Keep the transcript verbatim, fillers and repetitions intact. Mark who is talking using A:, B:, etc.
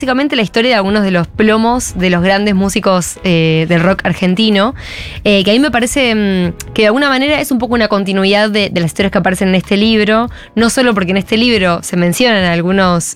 A: básicamente la historia de algunos de los plomos de los grandes músicos eh, del rock argentino, eh, que a mí me parece mmm, que de alguna manera es un poco una continuidad de, de las historias que aparecen en este libro, no solo porque en este libro se mencionan algunos